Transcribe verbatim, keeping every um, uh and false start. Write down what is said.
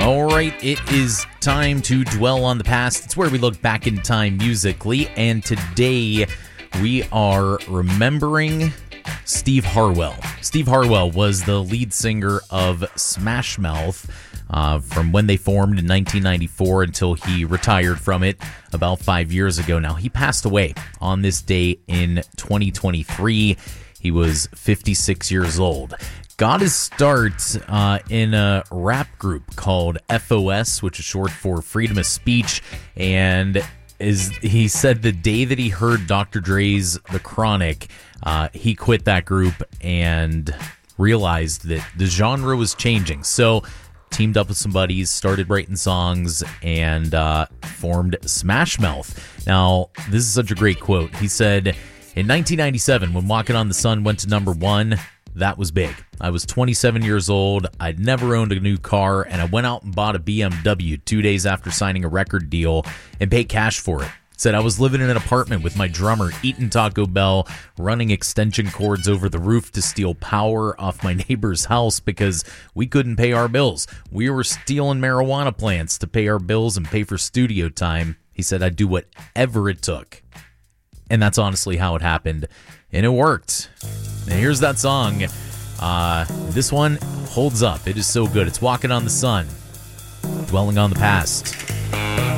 All right, it is time to dwell on the past. It's where we look back in time musically, and today we are remembering Steve Harwell. Steve Harwell was the lead singer of Smash Mouth uh, from when they formed in nineteen ninety-four until he retired from it about five years ago now. He passed away on this day in twenty twenty-three. He was fifty-six years old. Got his start uh, in a rap group called F O S, which is short for Freedom of Speech, and is he said the day that he heard Doctor Dre's The Chronic, uh, he quit that group and realized that the genre was changing. So teamed up with some buddies, started writing songs, and uh, formed Smash Mouth. Now, this is such a great quote. He said, in nineteen ninety-seven, when Walking on the Sun went to number one, that was big. I was twenty-seven years old. I'd never owned a new car, and I went out and bought a B M W two days after signing a record deal and paid cash for it. Said I was living in an apartment with my drummer, eating Taco Bell, running extension cords over the roof to steal power off my neighbor's house because we couldn't pay our bills. We were stealing marijuana plants to pay our bills and pay for studio time. He said I'd do whatever it took. And that's honestly how it happened. And it worked. And here's that song. Uh, this one holds up. It is so good. It's Walking on the Sun, Dwelling on the Past.